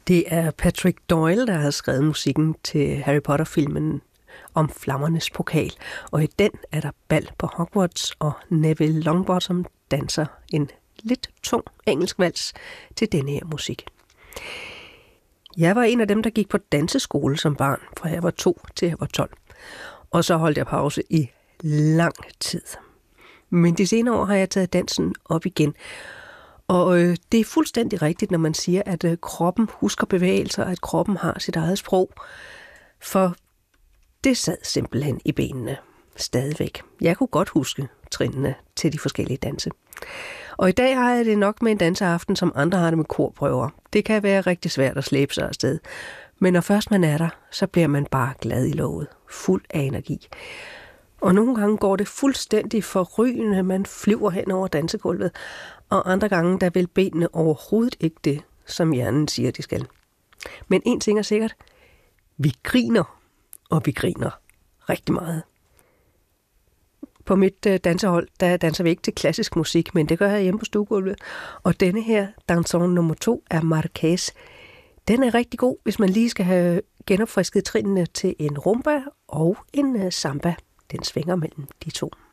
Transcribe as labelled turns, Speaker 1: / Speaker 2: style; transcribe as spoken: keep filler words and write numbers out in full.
Speaker 1: Det er Patrick Doyle, der har skrevet musikken til Harry Potter-filmen om Flammernes Pokal. Og i den er der bal på Hogwarts, og Neville Longbottom danser en lidt tung engelsk vals til denne her musik. Jeg var en af dem, der gik på danseskole som barn, fra jeg var to til jeg var tolv. Og så holdt jeg pause i lang tid. Men de senere år har jeg taget dansen op igen. Og øh, det er fuldstændig rigtigt, når man siger, at øh, kroppen husker bevægelser, at kroppen har sit eget sprog. For det sad simpelthen i benene stadigvæk. Jeg kunne godt huske trinene til de forskellige danse. Og i dag har jeg det nok med en danseaften, som andre har det med korprøver. Det kan være rigtig svært at slæbe sig afsted. Men når først man er der, så bliver man bare glad i låget. Fuld af energi. Og nogle gange går det fuldstændig forrygende, man flyver hen over dansegulvet. Og andre gange, der vil benene overhovedet ikke det, som hjernen siger, de skal. Men en ting er sikkert. Vi griner, og vi griner rigtig meget. På mit øh, dansehold, der danser vi ikke til klassisk musik, men det gør jeg hjemme på stuegulvet. Og denne her, danson nummer to, er Marquez. Den er rigtig god, hvis man lige skal have genopfrisket trinene til en rumba og en øh, samba. Den svinger mellem de to.